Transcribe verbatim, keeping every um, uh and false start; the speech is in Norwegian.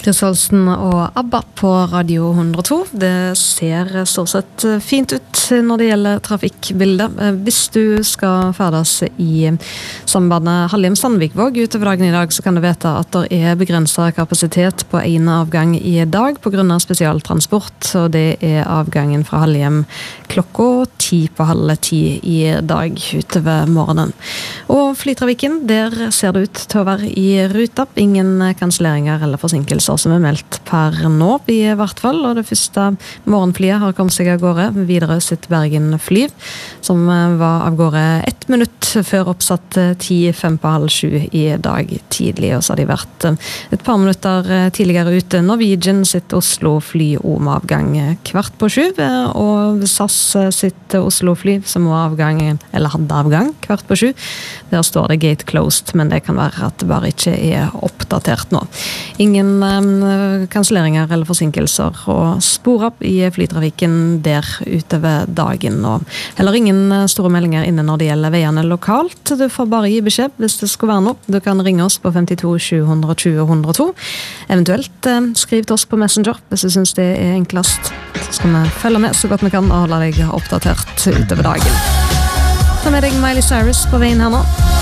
Chris Holsten og ABBA på Radio hundre og to. Det ser stort sett fint ut når det gjelder trafikkbildet. Hvis du skal ferdes i sambandet Halhjem-Sandvikvåg utover dagen i dag, så kan du vite at det er begrenset kapasitet på en avgang i dag på grunn av spesialtransport, og det er avgangen fra Halhjem klokka ti på halv ti i dag utover morgenen. Og flytrafikken, der ser det ut til å være i ruta. Ingen kanselleringer eller forsinkelser som er meldt per nå, i hvert fall. Og det første morgenflyet har kommet seg av gårde, videre sitt Bergen-fly, som var av gårde ett minutt før oppsatt ti, fem på halv sju i dag tidlig. Og så har de vært et par minutter tidligere ute. Norwegian sitt Oslo-fly om avgang kvart på sju, og S A S sitt Oslo-fly som var avgang, eller hadde avgang kvart på sju. Der står det gate closed, men det kan være at det bare ikke er oppdatert nå. Ingen um, kanselleringer eller forsinkelser og spor opp i flytrafikken der utover dagen. Og heller ingen store meldinger inne når det gjelder veiene lokalt. Du får bare gi beskjed hvis det skulle være noe. Du kan ringe oss på femtito sju hundre og tjue hundre og to. Eventuelt um, skriv til oss på Messenger hvis du synes det er enklest. Så skal vi følge med så godt vi kan og holde deg oppdatert utover dagen. Ta med deg Miley Cyrus på veien her nå.